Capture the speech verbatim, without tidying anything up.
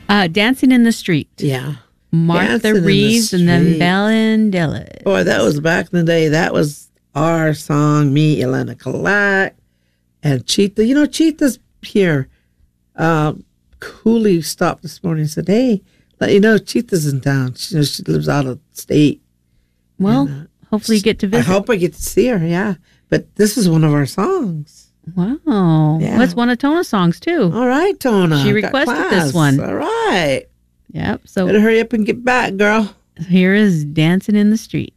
Uh, Dancing in the Street. Yeah. Martha Dancing in the Reeves and the Street. Vandellas. Boy, that was back in the day. That was our song. Me, Elena Kalak, and Cheetah. You know, Cheetah's here. Uh, Cooley stopped this morning and said, "Hey, let you know, Cheetah's in town. She, you know, she lives out of state." Well, and, uh, hopefully you get to visit. I hope I get to see her, yeah. But this is one of our songs. Wow. Yeah. Well, it's one of Tona's songs, too. All right, Tona. She Got requested class. this one. All right. Yep. So Better hurry up and get back, girl. here is Dancing in the Street.